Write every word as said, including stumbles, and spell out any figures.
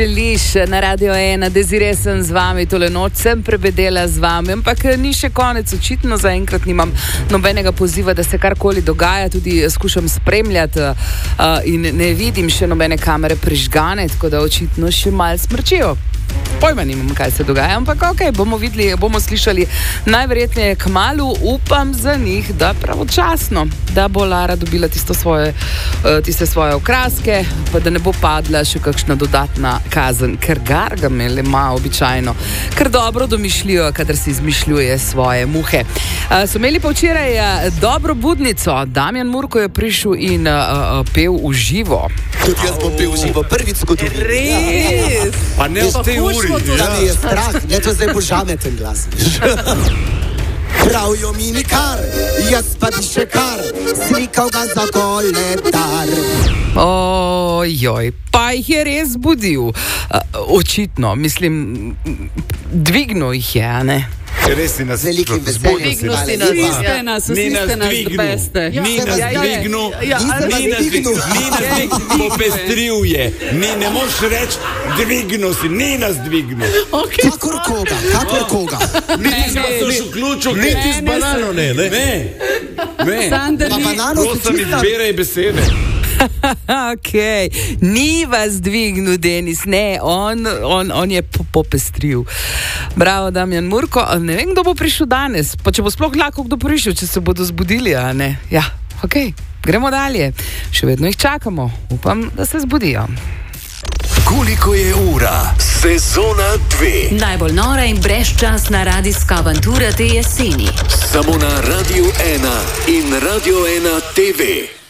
Liš na Radio ena, Desire sem z vami, tole noč sem prebedela z vami, ampak ni še konec, očitno zaenkrat nimam nobenega poziva, da se karkoli dogaja, tudi skušam spremljati uh, in ne vidim še nobene kamere prižgane, tako da očitno še malo smrčijo. Pojma nimam, kaj se dogaja, ampak ok, bomo videli, bomo slišali najverjetneje kmalu, upam za njih, da pravočasno, da bo Lara dobila tisto svoje, tiste svoje okraske, pa da ne bo padla še kakšna dodatna kazen, ker Gargamel ima običajno kar dobro domišljijo, kadar si izmišljuje svoje muhe. So imeli pa včeraj dobro budnico, Damjan Murko je prišel in uh, pel v živo. Tudi jaz bom pel v živo, prvič zgodovini. Res? Pa ne v tej uri. Da mi je strah, ne to zdaj božame ten glas. Pravijo mi nikar, jaz pa bi še kar slikal ga za koledar. Ojoj, pa jih je res budil. Uh, očitno, mislim, dvignil jih je, a ne? Res si nas velikim veseljem. Dvignil si nas, vsiste nas, vsiste nas beste. Ni nas dvignil, ni nas dvignil, ni nas dvignil, popestril je. Ni, ne moš reči, dvignil si, ni nas dvignil. Kakor koga, kakor koga. Niti pa so še vključil, niti z banano ne, ne? Ne, ne. Pa banano se Prosim, izberaj besede. Ok, ni vas dvignil, Denis, ne, on, on, on je popestril. Bravo, Damjan Murko, ne vem, kdo bo prišel danes, pa če bo sploh lahko kdo prišel, če se bodo zbudili, a ne? Ja, ok, gremo dalje, še vedno jih čakamo, upam, da se zbudijo. Koliko je ura? Sezona dve. Najbolj nora in brezčasna radijska avantura te jeseni. Samo na Radio ena in Radio ena T V.